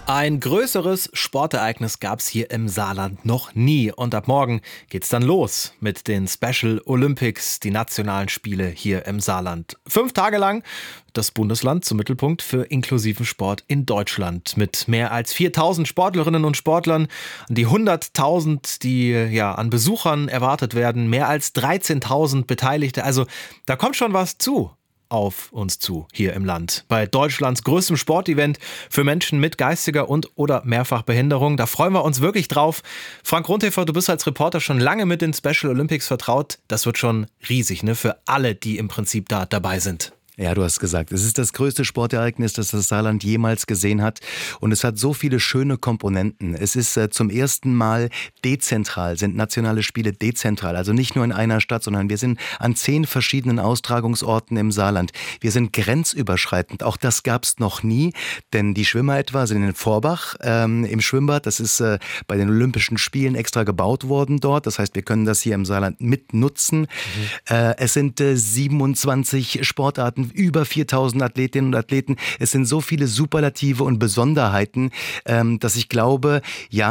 Ein größeres Sportereignis gab es hier im Saarland noch nie. Und ab morgen geht's dann los mit den Special Olympics, die nationalen Spiele hier im Saarland. 5 Tage lang das Bundesland zum Mittelpunkt für inklusiven Sport in Deutschland. Mit mehr als 4.000 Sportlerinnen und Sportlern, die 100.000, die an Besuchern erwartet werden, mehr als 13.000 Beteiligte. Also da kommt schon was auf uns zu hier im Land. Bei Deutschlands größtem Sportevent für Menschen mit geistiger und/oder Mehrfachbehinderung. Da freuen wir uns wirklich drauf. Frank Runtefer, du bist als Reporter schon lange mit den Special Olympics vertraut. Das wird schon riesig, ne? Für alle, die im Prinzip da dabei sind. Ja, du hast gesagt, es ist das größte Sportereignis, das das Saarland jemals gesehen hat. Und es hat so viele schöne Komponenten. Es ist zum ersten Mal dezentral, sind nationale Spiele dezentral. Also nicht nur in einer Stadt, sondern wir sind an 10 verschiedenen Austragungsorten im Saarland. Wir sind grenzüberschreitend. Auch das gab's noch nie. Denn die Schwimmer etwa sind in Vorbach im Schwimmbad. Das ist bei den Olympischen Spielen extra gebaut worden dort. Das heißt, wir können das hier im Saarland mitnutzen. Es sind 27 Sportarten, über 4.000 Athletinnen und Athleten. Es sind so viele Superlative und Besonderheiten, dass ich glaube,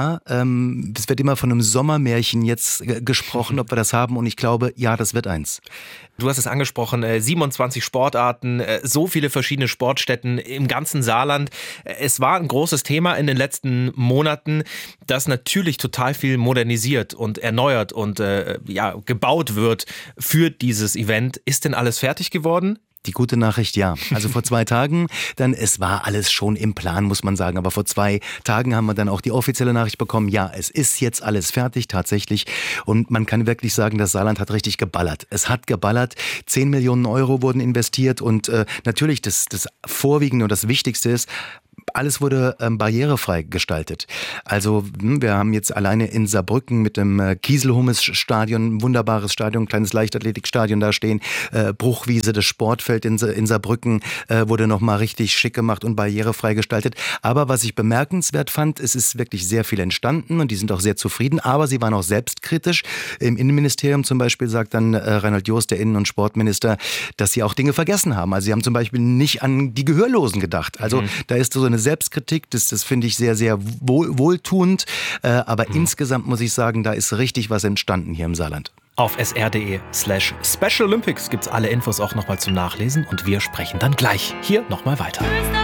es wird immer von einem Sommermärchen jetzt gesprochen, ob wir das haben. Und ich glaube, ja, das wird eins. Du hast es angesprochen, 27 Sportarten, so viele verschiedene Sportstätten im ganzen Saarland. Es war ein großes Thema in den letzten Monaten, das natürlich total viel modernisiert und erneuert und gebaut wird für dieses Event. Ist denn alles fertig geworden? Die gute Nachricht, ja. Also vor 2 Tagen, es war alles schon im Plan, muss man sagen. Aber vor 2 Tagen haben wir dann auch die offizielle Nachricht bekommen, ja, es ist jetzt alles fertig, tatsächlich. Und man kann wirklich sagen, das Saarland hat richtig geballert. Es hat geballert, 10 Millionen Euro wurden investiert und natürlich das Vorwiegende und das Wichtigste ist, alles wurde barrierefrei gestaltet. Also wir haben jetzt alleine in Saarbrücken mit dem Kieselhummes-Stadion, ein wunderbares Stadion, ein kleines Leichtathletikstadion da stehen. Bruchwiese, das Sportfeld in Saarbrücken wurde nochmal richtig schick gemacht und barrierefrei gestaltet. Aber was ich bemerkenswert fand, es ist wirklich sehr viel entstanden und die sind auch sehr zufrieden, aber sie waren auch selbstkritisch. Im Innenministerium zum Beispiel sagt dann Reinhold Jost, der Innen- und Sportminister, dass sie auch Dinge vergessen haben. Also sie haben zum Beispiel nicht an die Gehörlosen gedacht. Also da ist so eine Selbstkritik, das finde ich sehr, sehr wohltuend. Aber insgesamt muss ich sagen, da ist richtig was entstanden hier im Saarland. Auf sr.de/Special Olympics gibt's alle Infos auch nochmal zum Nachlesen und wir sprechen dann gleich hier nochmal weiter.